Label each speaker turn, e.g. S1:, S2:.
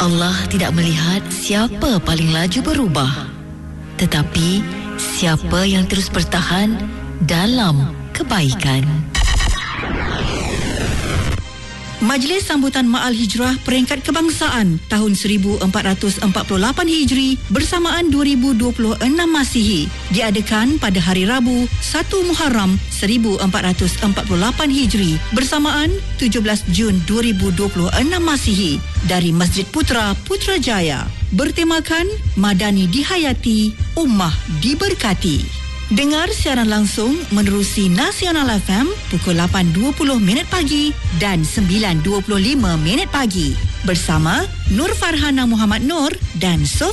S1: Allah tidak melihat siapa paling laju berubah, tetapi siapa yang terus bertahan dalam kebaikan.
S2: Majlis Sambutan Ma'al Hijrah Peringkat Kebangsaan tahun 1448 Hijri bersamaan 2026 Masihi diadakan pada hari Rabu 1 Muharram 1448 Hijri bersamaan 17 Jun 2026 Masihi dari Masjid Putra Putrajaya, bertemakan Madani Dihayati, Ummah Diberkati. Dengar siaran langsung menerusi Nasional FM pukul 8.20 pagi dan 9.25 pagi bersama Nur Farhana Muhammad Nur dan Sof